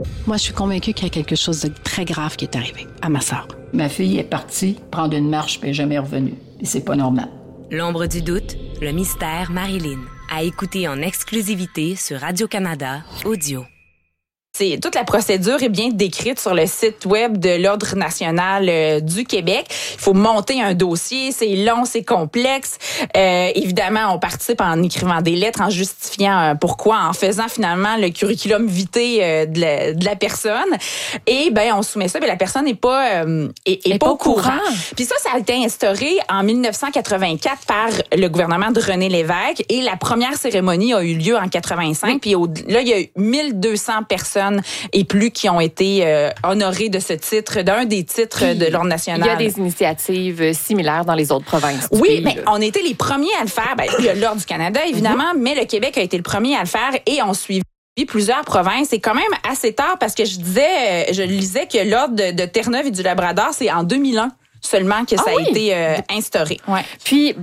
Moi, je suis convaincue qu'il y a quelque chose de très grave qui est arrivé à ma sœur. Ma fille est partie prendre une marche puis elle est jamais revenue. Et c'est pas normal. L'ombre du doute, le mystère Marilyn. À écouter en exclusivité sur Radio-Canada Audio. Toute la procédure est bien décrite sur le site web de l'Ordre national du Québec. Il faut monter un dossier, c'est long, c'est complexe. Évidemment, on participe en écrivant des lettres, en justifiant pourquoi, en faisant finalement le curriculum vitae de la personne. Et on soumet ça, mais la personne n'est pas au courant. Puis ça a été instauré en 1984 par le gouvernement de René Lévesque et la première cérémonie a eu lieu en 85. Puis là, il y a eu 1200 personnes et plus qui ont été honorés de ce titre, d'un des titres de l'Ordre national. Il y a des initiatives similaires dans les autres provinces. Oui, mais on était les premiers à le faire. Il y a l'Ordre du Canada, évidemment, mais le Québec a été le premier à le faire et on suivi plusieurs provinces. C'est quand même assez tard parce que je lisais que l'Ordre de Terre-Neuve et du Labrador, c'est en 2001 seulement que ça a été instauré. Ouais. Puis,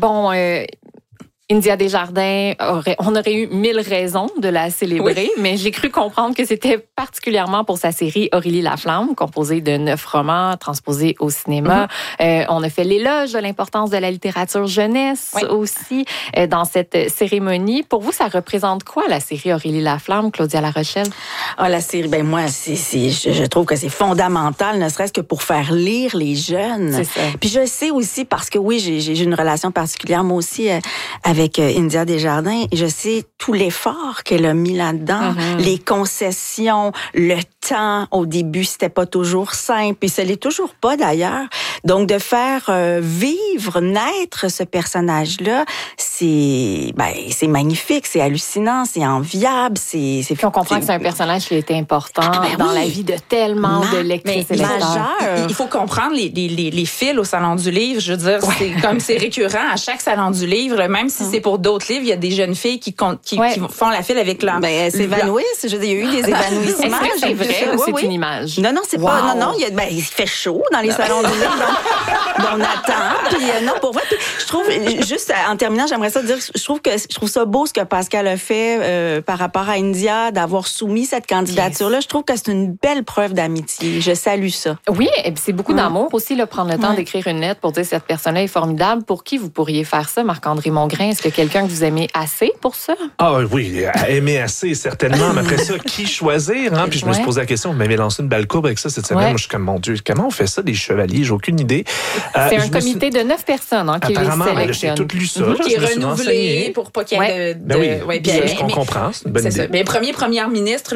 India Desjardins, on aurait eu 1000 raisons de la célébrer, mais j'ai cru comprendre que c'était particulièrement pour sa série Aurélie Laflamme, composée de 9 romans transposés au cinéma. On a fait l'éloge de l'importance de la littérature jeunesse aussi dans cette cérémonie. Pour vous, ça représente quoi, la série Aurélie Laflamme, Claudia Larochelle? La série, moi, je trouve que c'est fondamental, ne serait-ce que pour faire lire les jeunes. C'est ça. Puis je sais aussi, parce que j'ai une relation particulière, moi aussi, avec India Desjardins, et je sais tout l'effort qu'elle a mis là-dedans, les concessions, le temps. Au début, c'était pas toujours simple, et ce l'est toujours pas d'ailleurs. Donc, de faire naître ce personnage-là, c'est magnifique, c'est hallucinant, c'est enviable, c'est. Puis on comprend que c'est un personnage qui était important dans la vie de tellement de lectrices et lecteurs. Il faut comprendre les fils au Salon du Livre. Je veux dire, c'est récurrent à chaque Salon du Livre, même si c'est pour d'autres livres, il y a des jeunes filles qui font la file avec leur... elles s'évanouissent. Je veux dire, il y a eu des évanouissements. Est-ce que c'est vrai ou c'est une image? Non, c'est pas... Non, il fait chaud dans les salons du livre, donc on attend. Puis non, pour vrai, je trouve, juste en terminant, j'aimerais ça dire, je trouve ça beau ce que Pascal a fait par rapport à India, d'avoir soumis cette candidature-là. Je trouve que c'est une belle preuve d'amitié. Je salue ça. Oui, et puis c'est beaucoup d'amour aussi, prendre le temps d'écrire une lettre pour dire cette personne-là est formidable. Pour qui vous pourriez faire ça, Marc-André Mongrain? Est-ce que quelqu'un que vous aimez assez pour ça? Ah oui, aimer assez, certainement. Mais après ça, qui choisir? Puis je me suis posé la question, vous m'avez lancé une belle courbe avec ça cette semaine. Moi, je suis comme, mon Dieu, comment on fait ça, des chevaliers? J'ai aucune idée. C'est un comité de 9 personnes qui les sélectionne. J'ai tout lu ça. Qui est renouvelé pour pas qu'il y ait de... qu'on comprend, c'est une bonne idée. Mais premier ministre,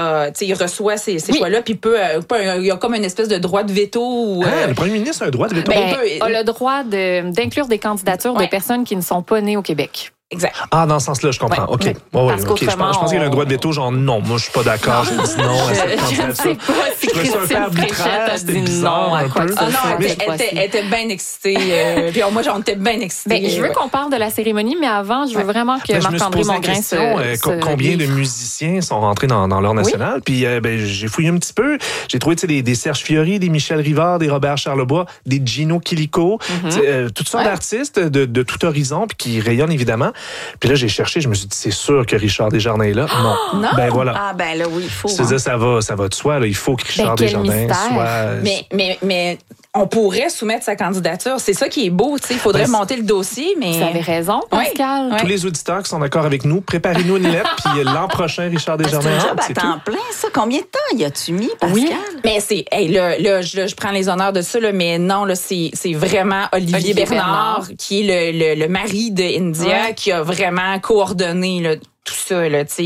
il reçoit ces choix-là, puis il y a comme une espèce de droit de veto. Le premier ministre a un droit de veto? A le droit d'inclure des candidatures de personnes qui ne sont pas nées au Québec. Exact. Dans ce sens-là, je comprends. OK. Je pense qu'il y a un droit de veto, genre non. Moi, je suis pas d'accord. Je dis non à cette candidature. Je trouve ça un peu arbitraire. C'était bizarre un peu. Elle était bien excitée. Puis moi, j'en étais bien excitée. Je veux qu'on parle de la cérémonie, mais avant, je veux vraiment que Marc-André Mongrain combien de musiciens sont rentrés dans l'Ordre national? Puis j'ai fouillé un petit peu. J'ai trouvé des Serge Fiori, des Michel Rivard, des Robert Charlebois, des Gino Chilico, toutes sortes d'artistes de tout horizon, puis qui rayonnent évidemment. Puis là, j'ai cherché, je me suis dit, c'est sûr que Richard Desjardins est là. Non. Non? Voilà. Là, oui, il faut. C'est ça va de soi. Là. Il faut que Richard Desjardins soit... Mais on pourrait soumettre sa candidature. C'est ça qui est beau. Il faudrait monter le dossier. Mais... Vous avez raison, Pascal. Tous les auditeurs qui sont d'accord avec nous, préparez-nous une lettre. Puis l'an prochain, Richard Desjardins. C'est un job à temps plein, ça. Combien de temps y as-tu mis, Pascal? Oui, mais c'est... là, je prends les honneurs de ça, là, mais non, là, c'est vraiment Olivier Bernard, qui est le mari de India, qui a vraiment coordonné là, tout ça, là, c'est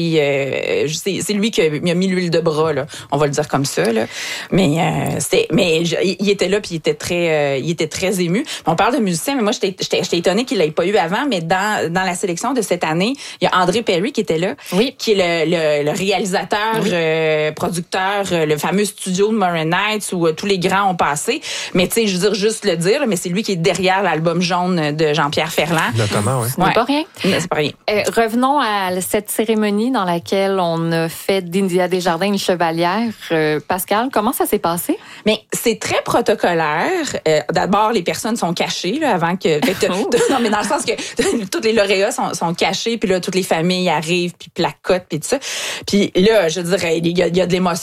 lui qui a mis l'huile de bras, là. On va le dire comme ça, là. Mais il était là, puis il était très ému. On parle de musiciens, mais moi, j'étais étonnée qu'il l'ait pas eu avant, mais dans la sélection de cette année, il y a André Perry qui était là, qui est le réalisateur, producteur, le fameux studio de Morin Knights où tous les grands ont passé. Mais tu sais, je veux dire, juste le dire, mais c'est lui qui est derrière l'album jaune de Jean-Pierre Ferland. Notamment, oui. C'est pas rien. C'est pas rien. Revenons à cette cérémonie dans laquelle on a fait d'India Desjardins une chevalière. Pascal, comment ça s'est passé? Mais c'est très protocolaire. D'abord, les personnes sont cachées là, avant que... non, mais dans le sens que tous les lauréats sont cachés, puis là, toutes les familles arrivent, puis placotent, puis tout ça. Puis là, je dirais, il y a de l'émotion.